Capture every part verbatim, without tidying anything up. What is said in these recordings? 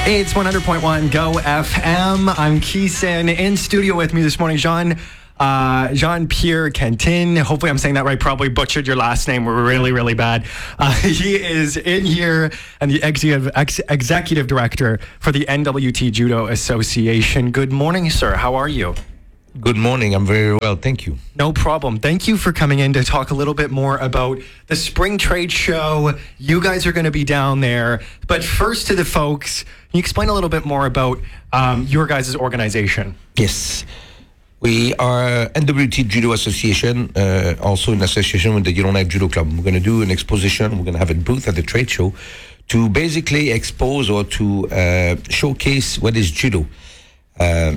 It's one hundred point one Go F M. I'm Keeson. In studio with me this morning, Jean, uh, Jean-Pierre Quentin. Hopefully I'm saying that right. Probably butchered your last name really, really bad. Uh, he is in here and the executive, ex- executive director for the N W T Judo Association. Good morning, sir. How are you? Good morning. I'm very well. Thank you. No problem. Thank you for coming in to talk a little bit more about the Spring Trade Show. You guys are going to be down there. But first to the folks, can you explain a little bit more about um, your guys' organization? Yes. We are N W T Judo Association, uh, also in association with the Yellowknife Judo Club. We're going to do an exposition. We're going to have a booth at the trade show to basically expose or to uh, showcase what is judo. Uh,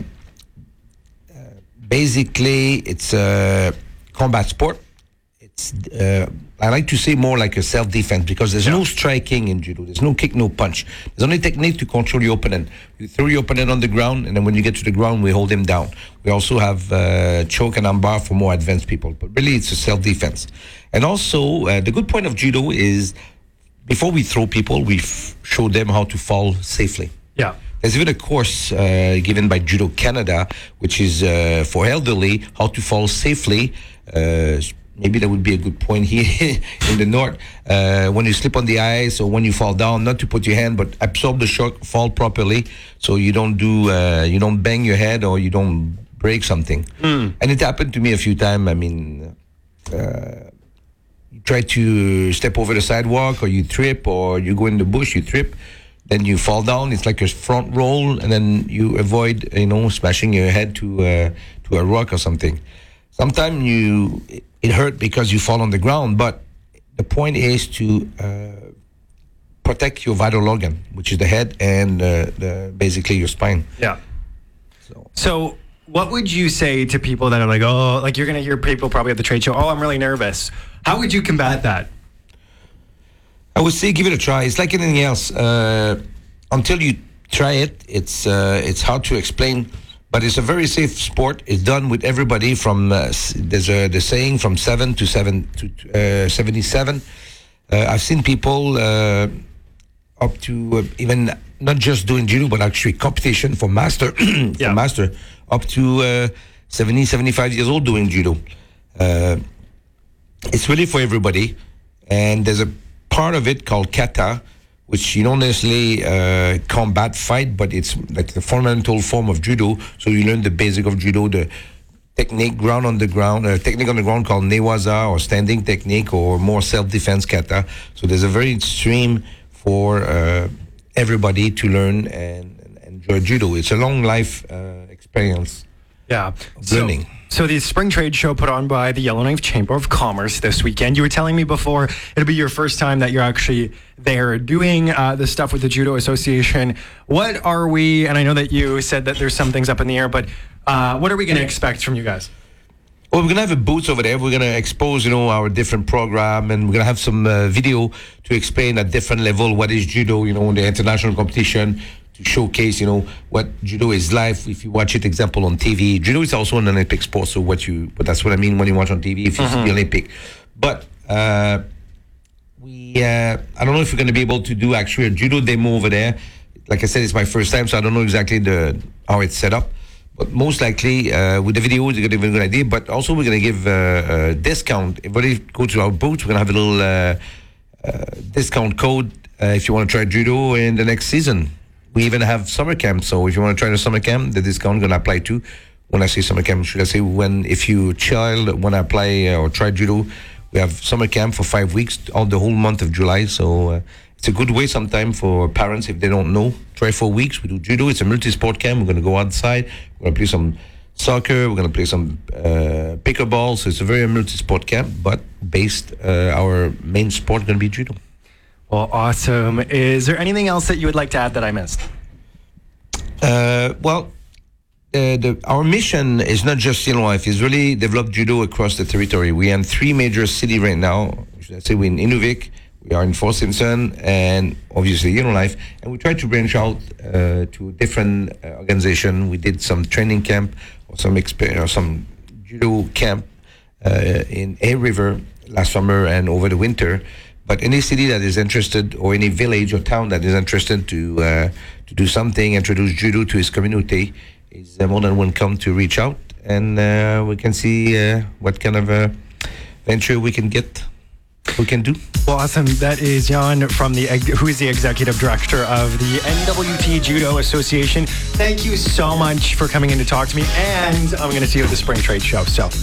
Basically, it's a combat sport. It's uh, I like to say more like a self-defense because there's yeah. no striking in judo. There's no kick, no punch. There's only technique to control your opponent. You throw your opponent on the ground, and then when you get to the ground, we hold him down. We also have uh, choke and armbar for more advanced people. But really, it's a self-defense. And also, uh, the good point of judo is before we throw people, we f- show them how to fall safely. Yeah. There's even a course uh, given by Judo Canada, which is uh, for elderly, how to fall safely. Uh, maybe that would be a good point here in the north. Uh, when you slip on the ice or when you fall down, not to put your hand, but absorb the shock, fall properly, so you don't do, uh, you don't bang your head or you don't break something. Mm. And it happened to me a few times. I mean, uh, you try to step over the sidewalk, or you trip, or you go in the bush, you trip. Then you fall down. It's like a front roll, and then you avoid, you know, smashing your head to uh, to a rock or something. Sometimes you it hurt because you fall on the ground, but the point is to uh, protect your vital organ, which is the head and uh, the basically your spine. Yeah. So. so, what would you say to people that are like, oh, like you're gonna hear people probably at the trade show, oh, I'm really nervous. How would you combat that? I would say give it a try. It's like anything else. Uh, until you try it, it's uh, it's hard to explain. But it's a very safe sport. It's done with everybody from uh, there's a the saying from seven to seven to uh, seventy-seven. Uh, I've seen people uh, up to uh, even not just doing judo, but actually competition for master, for yeah. master up to uh, seventy, seventy-five years old doing judo. Uh, it's really for everybody, and there's a part of it called kata, which you don't necessarily uh, combat fight, but it's like the fundamental form of judo. So you learn the basic of judo, the technique ground on the ground, uh, technique on the ground called newaza or standing technique, or more self-defense kata. So there's a very extreme for uh, everybody to learn and, and enjoy judo. It's a long life uh, experience. Yeah, of learning. So- So the Spring Trade Show put on by the Yellowknife Chamber of Commerce this weekend. You were telling me before it'll be your first time that you're actually there doing uh, the stuff with the Judo Association. What are we, and I know that you said that there's some things up in the air, but uh, what are we going to expect from you guys? Well, we're going to have a booth over there. We're going to expose, you know, our different program, and we're going to have some uh, video to explain at different level what is judo, you know, the international competition, to showcase, you know, what judo is like. If you watch it, example, on T V, judo is also an Olympic sport. So what you, but that's what I mean when you watch on T V. If you mm-hmm. see the Olympic, but uh, we, uh, I don't know if we're going to be able to do actually a judo demo over there. Like I said, it's my first time, so I don't know exactly the how it's set up. But most likely, uh, with the video, you're going to have a good idea. But also, we're going to give uh, a discount. Everybody go to our booth. We're going to have a little uh, uh, discount code uh, if you want to try judo in the next season. We even have summer camp, so if you want to try the summer camp, the discount going to apply too. When I say summer camp, should I say when if you child want to apply uh, or try judo, we have summer camp for five weeks, all the whole month of July. So uh, it's a good way sometime for parents if they don't know. Try four weeks. We do judo. It's a multi-sport camp. We're going to go outside. We're going to play some soccer. We're going to play some uh, pickleball. So it's a very multi-sport camp, but based uh, our main sport going to be judo. Well, awesome. Is there anything else that you would like to add that I missed? Uh, well, uh, the, our mission is not just Yellowknife. It's really develop judo across the territory. We are in three major cities right now. Should I say we're in Inuvik, we are in Fort Simpson, and obviously Yellowknife. And we try to branch out uh, to different uh, organizations. We did some training camp or some exper- or some judo camp uh, in A River last summer and over the winter. But any city that is interested, or any village or town that is interested to uh, to do something, introduce judo to his community, is uh, more than welcome to reach out, and uh, we can see uh, what kind of a venture we can get, we can do. Well, awesome. That is Jan from the who is the executive director of the N W T Judo Association. Thank you so much for coming in to talk to me, and I'm going to see you at the Spring Trade Show. So.